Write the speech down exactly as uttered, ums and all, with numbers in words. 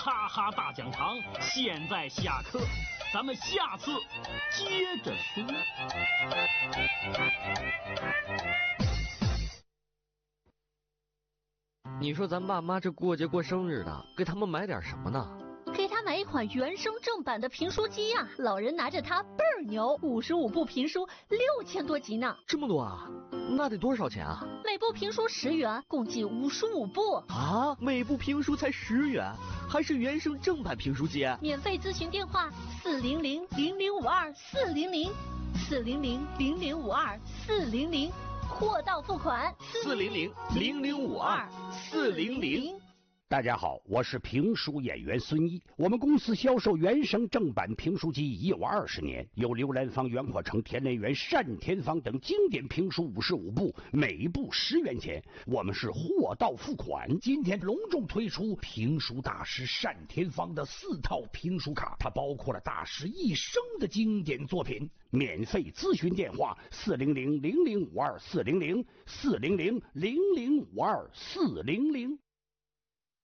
哈哈大讲堂现在下课，咱们下次接着说。 你说咱爸妈这过节过生日的，给他们买点什么呢？ 给他买一款原声正版的评书机呀、啊，老人拿着它倍儿牛，五十五部评书，六千多集呢。 这么多啊？那得多少钱啊？ 每部评书十元，共计五十五部。 啊，每部评书才十元，还是原声正版评书机？ 免费咨询电话：四零零零零五二四零零，四零零零零五二四零零，货到付款。 四零零零零五二四零零。 大家好，我是评书演员孙一。我们公司销售原声正版评书机已有二十年，有刘兰芳、袁阔成、田连元、单田芳等经典评书五十五部，每部十元钱。我们是货到付款。今天隆重推出评书大师单田芳的四套评书卡，它包括了大师一生的经典作品。免费咨询电话：四零零零零五二四零零，四零零零零五二四零零。